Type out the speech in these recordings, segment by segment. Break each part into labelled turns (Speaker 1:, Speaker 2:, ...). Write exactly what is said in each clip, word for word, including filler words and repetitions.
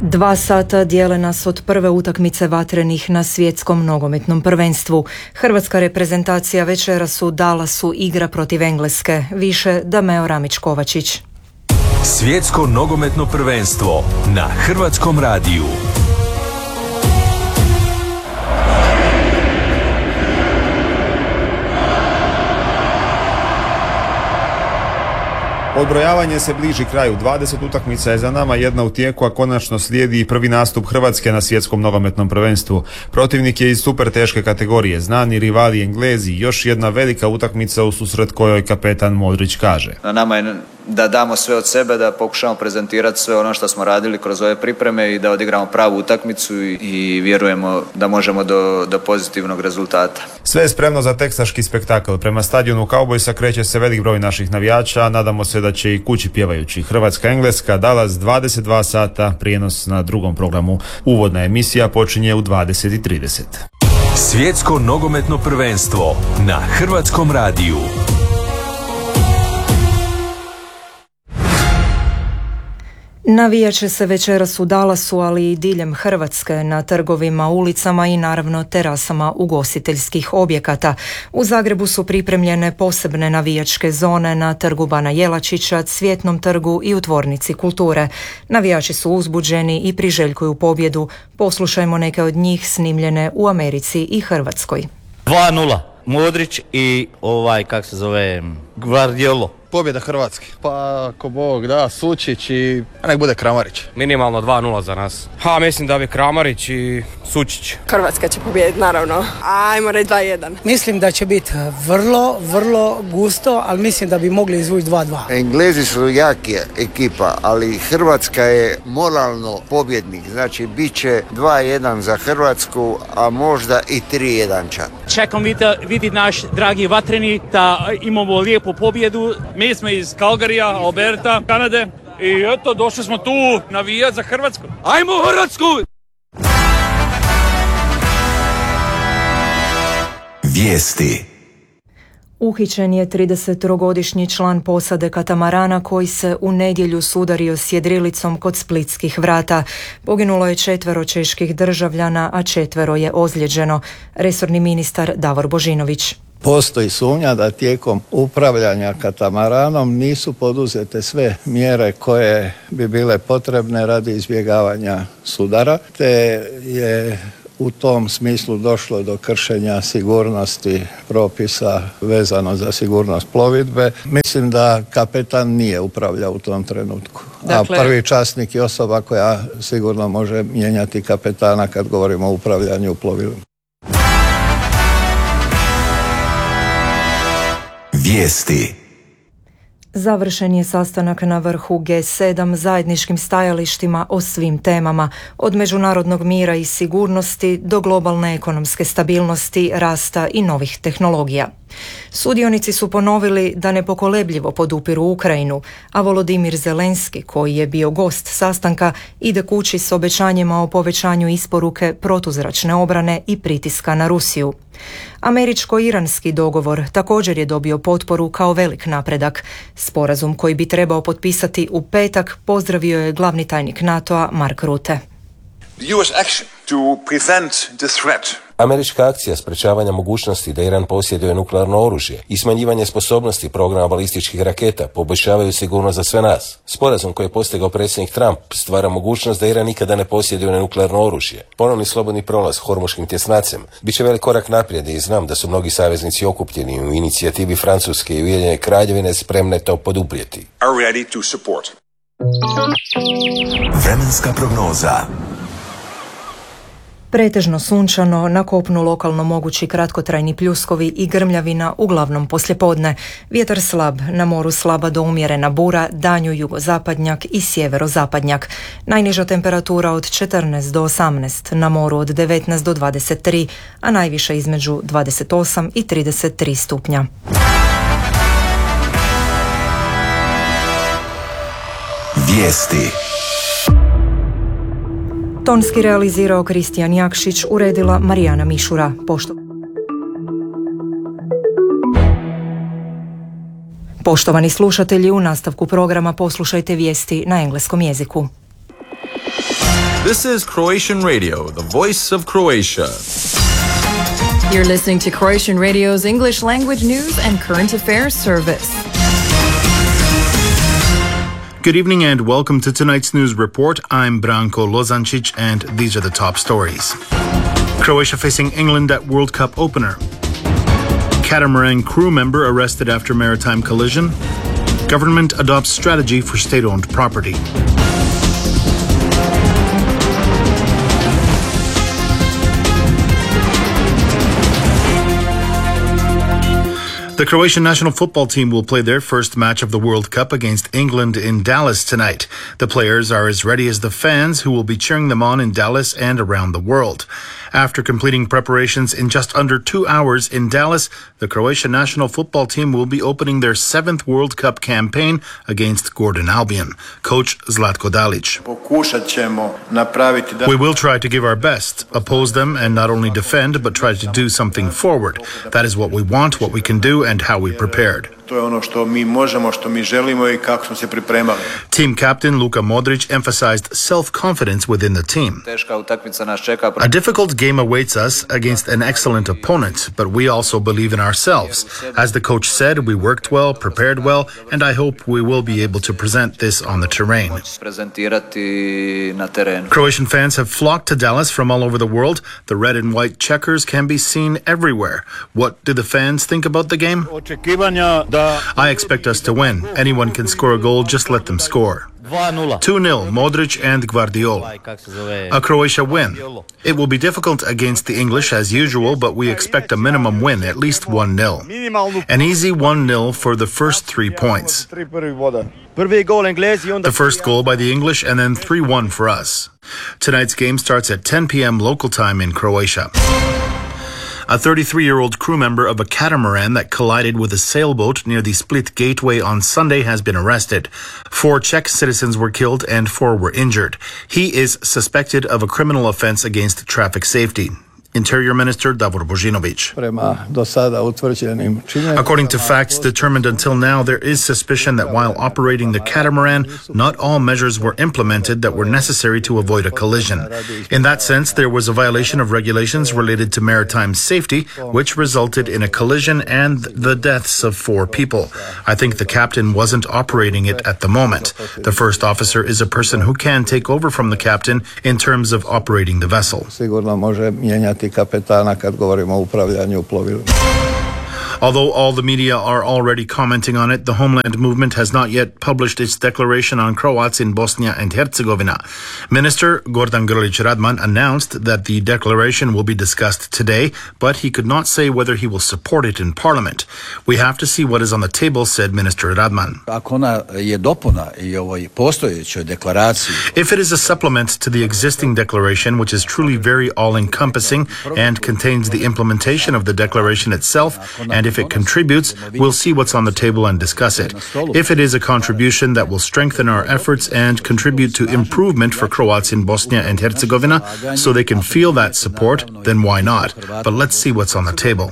Speaker 1: Dva sata dijele nas od prve utakmice vatrenih na svjetskom nogometnom prvenstvu. Hrvatska reprezentacija večeras u Dallasu igra protiv Engleske. Više Dameo Ramić-Kovačić.
Speaker 2: Svjetsko nogometno prvenstvo na Hrvatskom radiju.
Speaker 3: Odbrojavanje se bliži kraju. dvadeset utakmica je za nama, jedna u tijeku, a konačno slijedi i prvi nastup Hrvatske na svjetskom nogometnom prvenstvu. Protivnik je iz super teške kategorije, znani rivali Englezi, još jedna velika utakmica u susret kojoj kapetan Modrić kaže:
Speaker 4: Na nama je da damo sve od sebe, da pokušamo prezentirati sve ono što smo radili kroz ove pripreme i da odigramo pravu utakmicu i, i vjerujemo da možemo do, do pozitivnog rezultata.
Speaker 3: Sve je spremno za teksaški spektakl. Prema stadionu Cowboysa kreće se velik broj naših navijača, nadamo se da će i kući pjevajući. Hrvatska-Engleska, Dallas, dvadeset dva sata, prijenos na drugom programu. Uvodna emisija počinje u dvadeset i trideset.
Speaker 2: Svjetsko nogometno prvenstvo na Hrvatskom radiju.
Speaker 1: Navijat će se večeras u Dallasu, ali i diljem Hrvatske, na trgovima, ulicama i naravno terasama ugostiteljskih objekata. U Zagrebu su pripremljene posebne navijačke zone na trgu Bana Jelačića, Cvjetnom trgu i u tvornici kulture. Navijači su uzbuđeni i priželjkuju pobjedu. Poslušajmo neke od njih snimljene u Americi i Hrvatskoj.
Speaker 5: dva nula. Modrić i ovaj, kak se zove, Guardiolo.
Speaker 6: Pobjeda Hrvatske. Pa ako Bog da, Sučić i nek bude Kramarić.
Speaker 7: Minimalno dva nula za nas. Ha, mislim da bi Kramarić i Sučić.
Speaker 8: Hrvatska će pobijediti, naravno. Ajmo reći dva jedan.
Speaker 9: Mislim da će biti vrlo, vrlo gusto, ali mislim da bi mogli izvući dva dva.
Speaker 10: Englezi su jaki ekipa, ali Hrvatska je moralno pobjednik. Znači, bit će dva jedan za Hrvatsku, a možda i tri jedan čak.
Speaker 11: Čekam vidjeti naš dragi vatreni da imamo lijepu pobjedu. Mi smo iz Calgaryja, Alberta, Kanade i eto, došli smo tu navijati za Hrvatsku. Ajmo Hrvatsku!
Speaker 2: Vijesti.
Speaker 1: Uhićen je tridesettrogodišnji član posade katamarana koji se u nedjelju sudario s jedrilicom kod Splitskih vrata. Poginulo je četvero čeških državljana, a četvero je ozlijeđeno. Resorni ministar Davor Božinović.
Speaker 12: Postoji sumnja da tijekom upravljanja katamaranom nisu poduzete sve mjere koje bi bile potrebne radi izbjegavanja sudara, te je u tom smislu došlo do kršenja sigurnosti propisa vezano za sigurnost plovidbe. Mislim da kapetan nije upravljao u tom trenutku. Dakle, a prvi časnik je osoba koja sigurno može mijenjati kapetana kad govorimo o upravljanju plovilom.
Speaker 2: Vijesti.
Speaker 1: Završen je sastanak na vrhu G sedam zajedničkim stajalištima o svim temama, od međunarodnog mira i sigurnosti do globalne ekonomske stabilnosti, rasta i novih tehnologija. Sudionici su ponovili da nepokolebljivo podupiru Ukrajinu, a Volodimir Zelenski, koji je bio gost sastanka, ide kući s obećanjima o povećanju isporuke protuzračne obrane i pritiska na Rusiju. Američko-iranski dogovor također je dobio potporu kao velik napredak. Sporazum koji bi trebao potpisati u petak pozdravio je glavni tajnik NATO-a Mark Rutte.
Speaker 13: The U S action to prevent the threat.
Speaker 14: Američka akcija sprečavanja mogućnosti da Iran posjeduje nuklearno oružje i smanjivanje sposobnosti programa balističkih raketa poboljšavaju sigurnost za sve nas. Sporazum koji je postigao predsjednik Trump stvara mogućnost da Iran nikada ne posjeduje nuklearno oružje. Ponovni slobodni prolaz Hormuškim tjesnacem bit će velik korak naprijed i znam da su mnogi saveznici okupljeni u inicijativi Francuske i Ujedinjene Kraljevine spremne to poduprijeti.
Speaker 2: Vremenska prognoza.
Speaker 1: Pretežno sunčano, na kopnu lokalno mogući kratkotrajni pljuskovi i grmljavina, uglavnom poslijepodne. Vjetar slab, na moru slaba do umjerena bura, danju jugozapadnjak i sjeverozapadnjak. Najniža temperatura od četrnaest do osamnaest, na moru od devetnaest do dvadeset tri, a najviše između dvadeset osam i trideset tri stupnja.
Speaker 2: Vijesti.
Speaker 1: Tonski realizirao Kristijan Jakšić, uredila Marijana Mišura. Pošto... Poštovani slušatelji, u nastavku programa poslušajte vijesti na engleskom jeziku.
Speaker 15: This is Croatian Radio, the voice of Croatia.
Speaker 16: You're listening to Croatian Radio's English language news and current affairs service.
Speaker 17: Good evening and welcome to tonight's news report. I'm Branko Lozancic and these are the top stories. Croatia facing England at World Cup opener. Catamaran crew member arrested after maritime collision. Government adopts strategy for state-owned property. The Croatian national football team will play their first match of the World Cup against England in Dallas tonight. The players are as ready as the fans who will be cheering them on in Dallas and around the world. After completing preparations in just under two hours in Dallas, the Croatian national football team will be opening their seventh World Cup campaign against Gordon Albion. Coach Zlatko Dalic. We will try to give our best, oppose them and not only defend, but try to do something forward. That is what we want, what we can do, and how we prepared. Team captain Luka Modric emphasized self-confidence within the team. A difficult game awaits us against an excellent opponent, but we also believe in ourselves. As the coach said, we worked well, prepared well, and I hope we will be able to present this on the terrain. Croatian fans have flocked to Dallas from all over the world. The red and white checkers can be seen everywhere. What do the fans think about the game? I expect us to win. Anyone can score a goal, just let them score. two nil, Modric and Gvardiol. A Croatia win. It will be difficult against the English as usual, but we expect a minimum win, at least one nil. An easy one nil for the first three points. The first goal by the English and then three one for us. Tonight's game starts at ten p.m. local time in Croatia. A thirty-three-year-old crew member of a catamaran that collided with a sailboat near the Split Gateway on Sunday has been arrested. Four Czech citizens were killed and four were injured. He is suspected of a criminal offense against traffic safety. Interior Minister Davor Božinović. According to facts determined until now, there is suspicion that while operating the catamaran, not all measures were implemented that were necessary to avoid a collision. In that sense, there was a violation of regulations related to maritime safety, which resulted in a collision and the deaths of four people. I think the captain wasn't operating it at the moment. The first officer is a person who can take over from the captain in terms of operating the vessel.
Speaker 12: kapetana kad govorimo o upravljanju plovilom.
Speaker 17: Although all the media are already commenting on it, the Homeland Movement has not yet published its declaration on Croats in Bosnia and Herzegovina. Minister Gordan Grlić Radman announced that the declaration will be discussed today, but he could not say whether he will support it in Parliament. We have to see what is on the table, said Minister Radman. If it is a supplement to the existing declaration, which is truly very all-encompassing and contains the implementation of the declaration itself, and if it contributes, we'll see what's on the table and discuss it. If it is a contribution that will strengthen our efforts and contribute to improvement for Croats in Bosnia and Herzegovina so they can feel that support, then why not? But let's see what's on the table.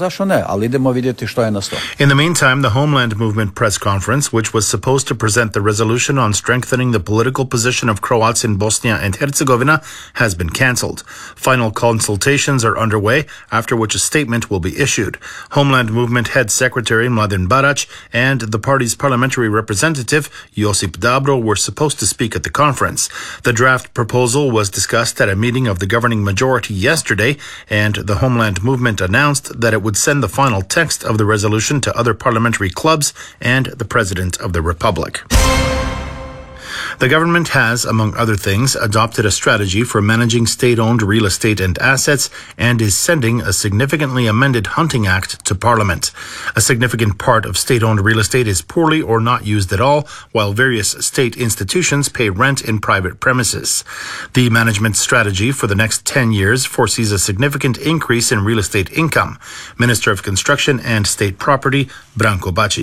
Speaker 17: In the meantime, the Homeland Movement press conference, which was supposed to present the resolution on strengthening the political position of Croats in Bosnia and Herzegovina, has been cancelled. Final consultations are underway, after which a statement will be issued. Homeland Movement Head Secretary Mladen Barać and the party's parliamentary representative Josip Dabro were supposed to speak at the conference. The draft proposal was discussed at a meeting of the governing majority yesterday, and the Homeland Movement announced that it would send the final text of the resolution to other parliamentary clubs and the President of the Republic. The government has, among other things, adopted a strategy for managing state-owned real estate and assets and is sending a significantly amended Hunting Act to Parliament. A significant part of state-owned real estate is poorly or not used at all, while various state institutions pay rent in private premises. The management strategy for the next ten years foresees a significant increase in real estate income. Minister of Construction and State Property, Branko Bačić.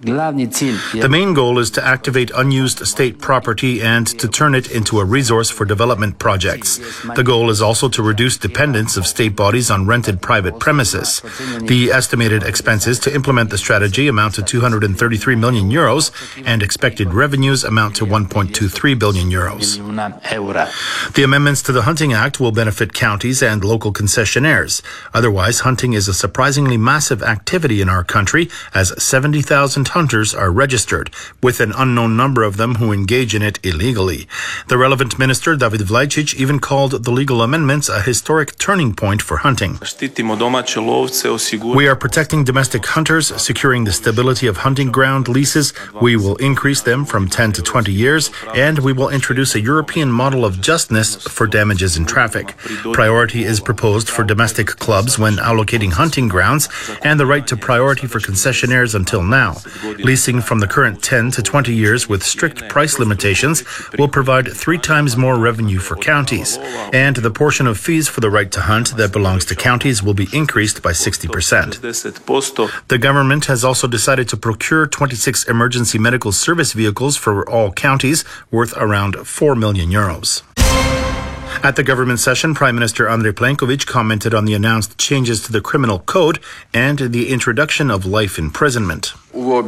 Speaker 17: The main goal is to activate unused state property and to turn it into a resource for development projects. The goal is also to reduce dependence of state bodies on rented private premises. The estimated expenses to implement the strategy amount to two hundred thirty-three million euros and expected revenues amount to one point two three billion euros. The amendments to the Hunting Act will benefit counties and local concessionaires. Otherwise, hunting is a surprisingly massive activity in our country, as seventy thousand hunters are registered, with an unknown number of them who engage in it illegally. The relevant minister, David Vlajcic, even called the legal amendments a historic turning point for hunting. We are protecting domestic hunters, securing the stability of hunting ground leases. We will increase them from ten to twenty years, and we will introduce a European model of justness for damages in traffic. Priority is proposed for domestic clubs when allocating hunting grounds, and the right to priority for concessionaires until now. Leasing from the current ten to twenty years with strict price limitations will provide three times more revenue for counties, and the portion of fees for the right to hunt that belongs to counties will be increased by sixty percent. The government has also decided to procure twenty-six emergency medical service vehicles for all counties, worth around four million euros. At the government session, Prime Minister Andrej Plenković commented on the announced changes to the criminal code and the introduction of life imprisonment.
Speaker 18: A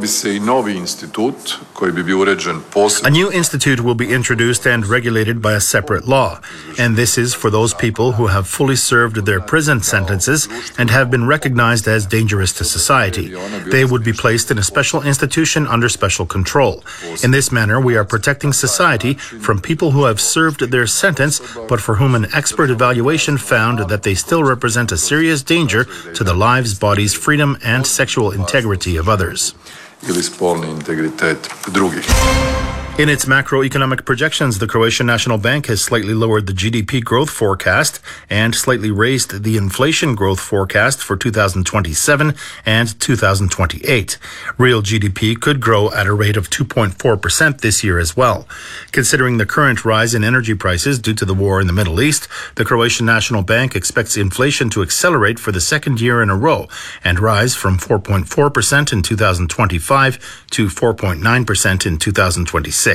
Speaker 17: new institute will be introduced and regulated by a separate law, and this is for those people who have fully served their prison sentences and have been recognized as dangerous to society. They would be placed in a special institution under special control. In this manner, we are protecting society from people who have served their sentence, but for whom an expert evaluation found that they still represent a serious danger to the lives, bodies, freedom, and sexual integrity of others.
Speaker 18: Ili spolni integritet drugih.
Speaker 17: In its macroeconomic projections, the Croatian National Bank has slightly lowered the G D P growth forecast and slightly raised the inflation growth forecast for two thousand twenty-seven and two thousand twenty-eight. Real G D P could grow at a rate of two point four percent this year as well. Considering the current rise in energy prices due to the war in the Middle East, the Croatian National Bank expects inflation to accelerate for the second year in a row and rise from four point four percent in two thousand twenty-five to four point nine percent in two thousand twenty-six.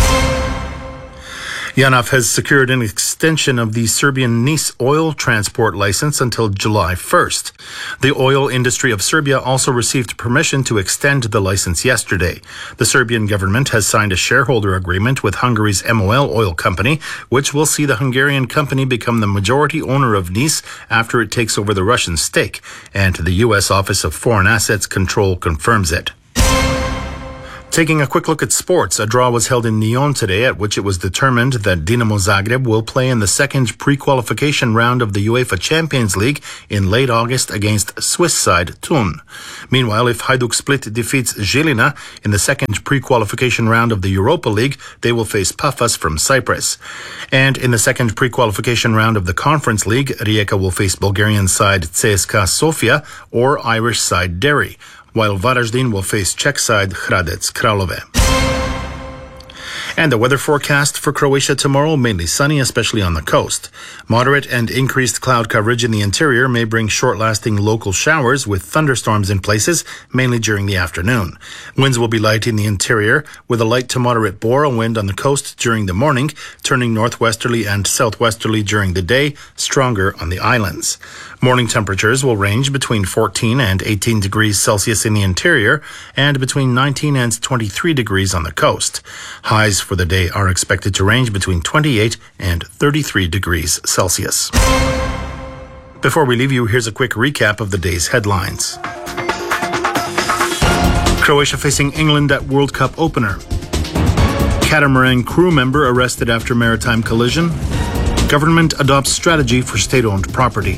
Speaker 17: JANAF has secured an extension of the Serbian Nis oil transport license until July first. The oil industry of Serbia also received permission to extend the license yesterday. The Serbian government has signed a shareholder agreement with Hungary's M O L oil company, which will see the Hungarian company become the majority owner of Nis after it takes over the Russian stake, and the U S Office of Foreign Assets Control confirms it. Taking a quick look at sports, a draw was held in Nyon today at which it was determined that Dinamo Zagreb will play in the second pre-qualification round of the UEFA Champions League in late August against Swiss side Thun. Meanwhile, if Hajduk Split defeats Žilina in the second pre-qualification round of the Europa League, they will face Pafas from Cyprus. And in the second pre-qualification round of the Conference League, Rijeka will face Bulgarian side C S K A Sofia or Irish side Derry, while Varaždin will face Czech side Hradec Kralove. And the weather forecast for Croatia tomorrow, mainly sunny, especially on the coast. Moderate and increased cloud coverage in the interior may bring short-lasting local showers with thunderstorms in places, mainly during the afternoon. Winds will be light in the interior, with a light to moderate Bora wind on the coast during the morning, turning northwesterly and southwesterly during the day, stronger on the islands. Morning temperatures will range between fourteen and eighteen degrees Celsius in the interior and between nineteen and twenty-three degrees on the coast. Highs for the day are expected to range between twenty-eight and thirty-three degrees Celsius. Before we leave you, here's a quick recap of the day's headlines. Croatia facing England at World Cup opener. Catamaran crew member arrested after maritime collision. Government adopts strategy for state-owned property.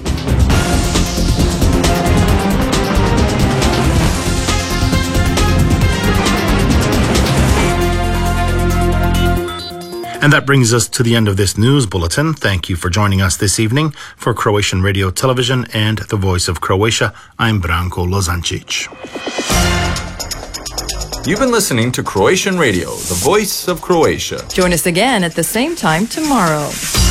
Speaker 17: And that brings us to the end of this news bulletin. Thank you for joining us this evening. For Croatian Radio Television and the Voice of Croatia, I'm Branko Lozancic.
Speaker 15: You've been listening to Croatian Radio, the Voice of Croatia.
Speaker 16: Join us again at the same time tomorrow.